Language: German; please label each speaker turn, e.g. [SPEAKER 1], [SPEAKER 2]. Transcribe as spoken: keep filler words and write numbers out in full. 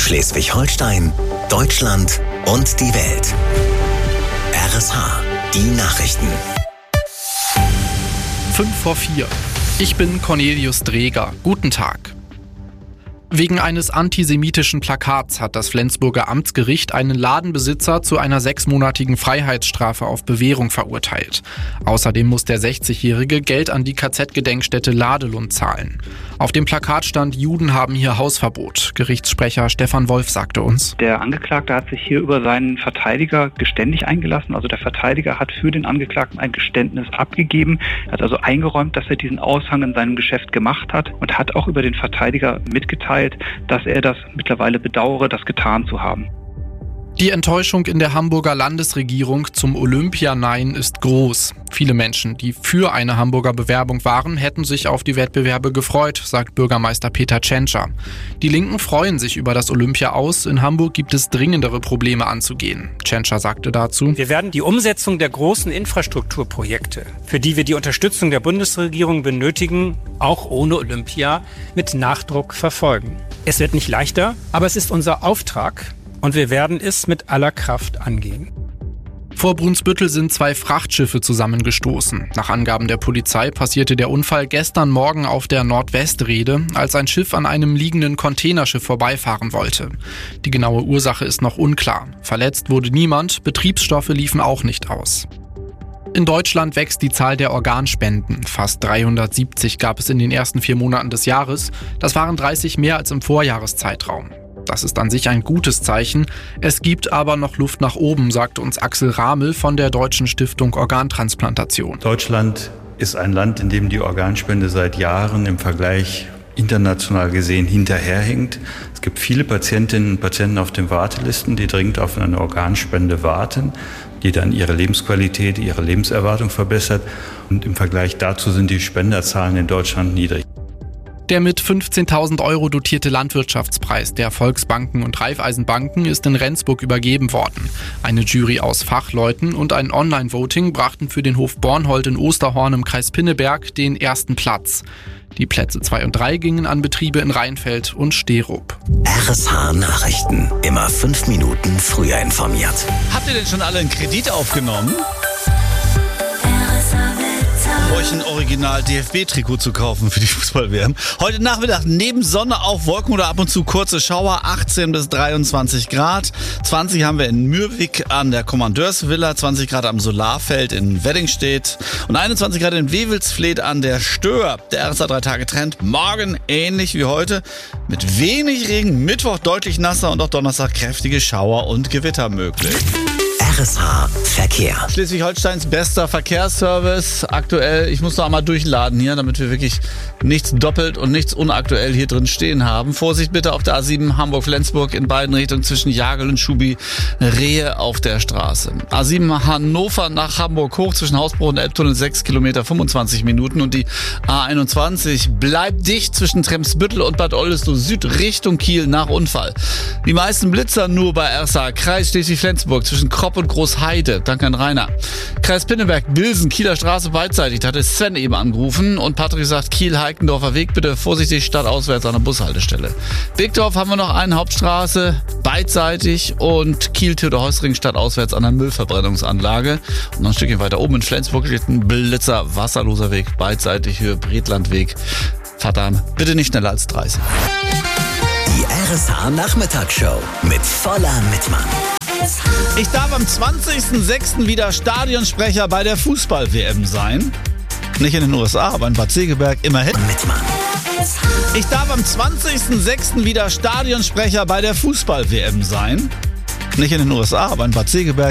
[SPEAKER 1] Schleswig-Holstein, Deutschland und die Welt. R S H, die Nachrichten.
[SPEAKER 2] fünf vor vier. Ich bin Cornelius Dreger. Guten Tag. Wegen eines antisemitischen Plakats hat das Flensburger Amtsgericht einen Ladenbesitzer zu einer sechsmonatigen Freiheitsstrafe auf Bewährung verurteilt. Außerdem muss der sechzigjährige Geld an die K Z-Gedenkstätte Ladelund zahlen. Auf dem Plakat stand: Juden haben hier Hausverbot. Gerichtssprecher Stefan Wolf sagte uns:
[SPEAKER 3] Der Angeklagte hat sich hier über seinen Verteidiger geständig eingelassen. Also der Verteidiger hat für den Angeklagten ein Geständnis abgegeben. Er hat also eingeräumt, dass er diesen Aushang in seinem Geschäft gemacht hat und hat auch über den Verteidiger mitgeteilt, dass er das mittlerweile bedauere, das getan zu haben.
[SPEAKER 2] Die Enttäuschung in der Hamburger Landesregierung zum Olympia-Nein ist groß. Viele Menschen, die für eine Hamburger Bewerbung waren, hätten sich auf die Wettbewerbe gefreut, sagt Bürgermeister Peter Tschentscher. Die Linken freuen sich über das Olympia aus. In Hamburg gibt es dringendere Probleme anzugehen. Tschentscher sagte dazu:
[SPEAKER 4] Wir werden die Umsetzung der großen Infrastrukturprojekte, für die wir die Unterstützung der Bundesregierung benötigen, auch ohne Olympia, mit Nachdruck verfolgen. Es wird nicht leichter, aber es ist unser Auftrag. Und wir werden es mit aller Kraft angehen.
[SPEAKER 2] Vor Brunsbüttel sind zwei Frachtschiffe zusammengestoßen. Nach Angaben der Polizei passierte der Unfall gestern Morgen auf der Nordwestrede, als ein Schiff an einem liegenden Containerschiff vorbeifahren wollte. Die genaue Ursache ist noch unklar. Verletzt wurde niemand, Betriebsstoffe liefen auch nicht aus. In Deutschland wächst die Zahl der Organspenden. Fast dreihundertsiebzig gab es in den ersten vier Monaten des Jahres. Das waren dreißig mehr als im Vorjahreszeitraum. Das ist an sich ein gutes Zeichen. Es gibt aber noch Luft nach oben, sagt uns Axel Ramel von der Deutschen Stiftung Organtransplantation.
[SPEAKER 5] Deutschland ist ein Land, in dem die Organspende seit Jahren im Vergleich international gesehen hinterherhinkt. Es gibt viele Patientinnen und Patienten auf den Wartelisten, die dringend auf eine Organspende warten, die dann ihre Lebensqualität, ihre Lebenserwartung verbessert. Und im Vergleich dazu sind die Spenderzahlen in Deutschland niedrig.
[SPEAKER 2] Der mit fünfzehntausend Euro dotierte Landwirtschaftspreis der Volksbanken und Raiffeisenbanken ist in Rendsburg übergeben worden. Eine Jury aus Fachleuten und ein Online-Voting brachten für den Hof Bornhold in Osterhorn im Kreis Pinneberg den ersten Platz. Die Plätze zwei und drei gingen an Betriebe in Rheinfeld und Sterup.
[SPEAKER 1] R S H Nachrichten. Immer fünf Minuten früher informiert.
[SPEAKER 6] Habt ihr denn schon alle einen Kredit aufgenommen? Euch ein Original-D F B-Trikot zu kaufen für die Fußball-W M. Heute Nachmittag neben Sonne auch Wolken oder ab und zu kurze Schauer, achtzehn bis dreiundzwanzig Grad. zwanzig haben wir in Mürwik an der Kommandeursvilla, zwanzig Grad am Solarfeld in Weddingstedt und einundzwanzig Grad in Wewelsfleth an der Stör. Der R S A drei Tage Trend morgen ähnlich wie heute mit wenig Regen, Mittwoch deutlich nasser und auch Donnerstag kräftige Schauer und Gewitter möglich.
[SPEAKER 1] R S H Verkehr.
[SPEAKER 6] Schleswig-Holsteins bester Verkehrsservice. Aktuell, ich muss noch einmal durchladen hier, damit wir wirklich nichts doppelt und nichts unaktuell hier drin stehen haben. Vorsicht bitte auf der A sieben Hamburg-Flensburg in beiden Richtungen zwischen Jagel und Schubi. Rehe auf der Straße. A sieben Hannover nach Hamburg hoch zwischen Hausbruch und Elbtunnel sechs Kilometer fünfundzwanzig Minuten. Und die A einundzwanzig bleibt dicht zwischen Tremsbüttel und Bad Oldesloe Süd Richtung Kiel nach Unfall. Die meisten Blitzer nur bei R S A Kreis Schleswig-Flensburg zwischen Kropp und Großheide. Danke an Rainer. Kreis Pinneberg, Bilsen, Kieler Straße beidseitig. Da hatte Sven eben angerufen und Patrick sagt, Kiel-Heikendorfer Weg, bitte vorsichtig stadtauswärts an der Bushaltestelle. Bigdorf haben wir noch eine Hauptstraße, beidseitig und Kiel-Theodor-Heuss-Ring stadtauswärts an der Müllverbrennungsanlage. Und noch ein Stückchen weiter oben in Flensburg steht ein Blitzer, wasserloser Weg, beidseitig Höhe Bredlandweg. Fahrt dann bitte nicht schneller als dreißig.
[SPEAKER 1] Die R S H Nachmittagsshow mit voller Mitmann.
[SPEAKER 6] Ich darf am zwanzigsten sechsten wieder Stadionsprecher bei der Fußball-W M sein. Nicht in den U S A, aber in Bad Segeberg immerhin.
[SPEAKER 1] Mitmann.
[SPEAKER 6] Ich darf am zwanzigsten sechsten wieder Stadionsprecher bei der Fußball-W M sein. Nicht in den U S A, aber in Bad Segeberg.